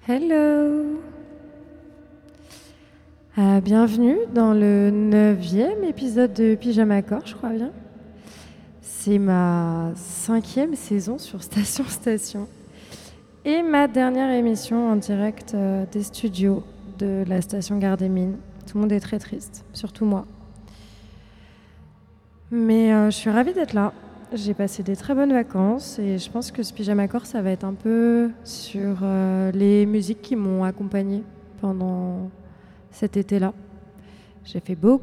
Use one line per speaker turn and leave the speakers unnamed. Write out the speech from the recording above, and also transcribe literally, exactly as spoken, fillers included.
Hello. Euh, bienvenue dans le neuvième épisode de Pyjama Corps, je crois bien. C'est ma cinquième saison sur Station Station et ma dernière émission en direct euh, des studios de la station Gare des Mines. Tout le monde est très triste, surtout moi. Mais euh, je suis ravie d'être là. J'ai passé des très bonnes vacances et je pense que ce Pyjama Corps, ça va être un peu sur euh, les musiques qui m'ont accompagnée pendant cet été-là. J'ai fait beaucoup